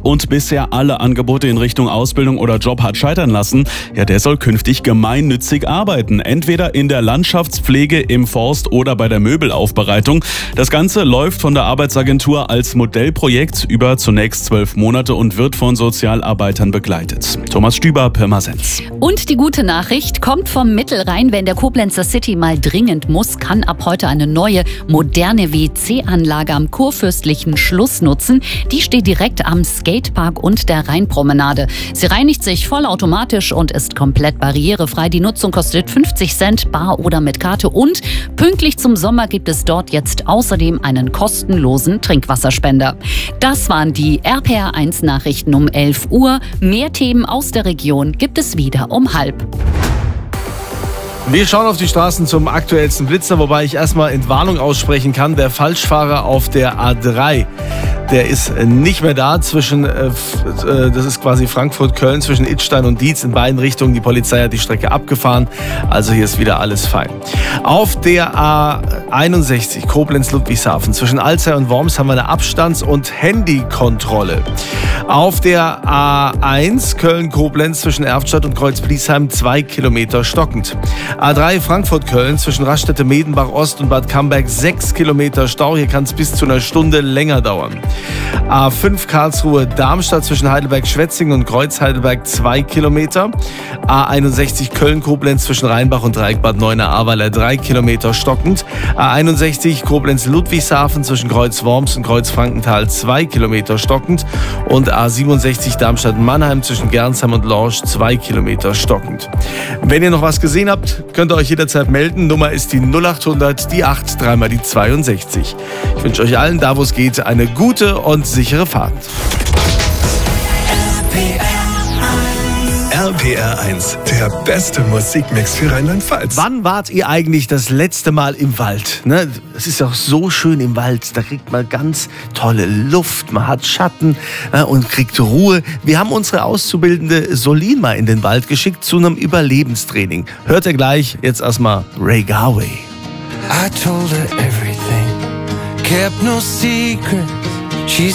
und bisher alle Angebote in Richtung Ausbildung oder Job hat scheitern lassen, ja, der soll künftig gemeinnützig arbeiten. Entweder in der Landschaftspflege, im Forst oder bei der Möbelaufbereitung. Das Ganze läuft von der Arbeitsagentur als Modellprojekt über zunächst 12 Monate und wird von Sozialarbeitern begleitet. Thomas Stüber, Pirmasens. Und die gute Nachricht kommt vom Mittelrhein. Wenn der Koblenzer City mal dringend muss, kann ab heute eine neue, moderne WC-Anlage am Kurfürstlichen Schluss nutzen. Die steht direkt am Skatepark und der Rheinpromenade. Sie reinigt sich vollautomatisch und ist komplett barrierefrei. Die Nutzung kostet 50 Cent, bar oder mit Karte. Und pünktlich zum Sommer gibt es dort jetzt außerdem einen kostenlosen Trinkwasserspender. Das waren die RPR1 Nachrichten um 11 Uhr. Mehr Themen aus der Region gibt es wieder um 12:30. Wir schauen auf die Straßen zum aktuellsten Blitzer, wobei ich erstmal Entwarnung aussprechen kann. Der Falschfahrer auf der A3, der ist nicht mehr da zwischen, das ist quasi Frankfurt-Köln, zwischen Idstein und Dietz in beiden Richtungen. Die Polizei hat die Strecke abgefahren, also hier ist wieder alles fein. Auf der A61 Koblenz-Ludwigshafen zwischen Alzey und Worms haben wir eine Abstands- und Handykontrolle. Auf der A1 Köln-Koblenz zwischen Erftstadt und Kreuz-Bliesheim 2 Kilometer stockend. A3 Frankfurt-Köln zwischen Raststätte-Medenbach-Ost und Bad Camberg 6 Kilometer Stau. Hier kann es bis zu einer Stunde länger dauern. A5 Karlsruhe-Darmstadt zwischen Heidelberg-Schwetzingen und Kreuz-Heidelberg 2 Kilometer. A61 Köln-Koblenz zwischen Rheinbach und Dreieck-Bad Neuenahr-Ahrweiler 3 Kilometer stockend. A61 Koblenz-Ludwigshafen zwischen Kreuz-Worms und Kreuz-Frankenthal 2 Kilometer stockend. Und A67 Darmstadt-Mannheim zwischen Gernsheim und Lorsch 2 Kilometer stockend. Wenn ihr noch was gesehen habt, könnt ihr euch jederzeit melden. Nummer ist die 0800, die 8, dreimal die 62. Ich wünsche euch allen, da wo es geht, eine gute und sichere Fahrt. RPR1, der beste Musikmix für Rheinland-Pfalz. Wann wart ihr eigentlich das letzte Mal im Wald? Ne? Es ist auch so schön im Wald. Da kriegt man ganz tolle Luft, man hat Schatten, und kriegt Ruhe. Wir haben unsere Auszubildende Solin mal in den Wald geschickt zu einem Überlebenstraining. Hört ihr gleich, jetzt erstmal Ray Garvey. I told her everything, kept no secret.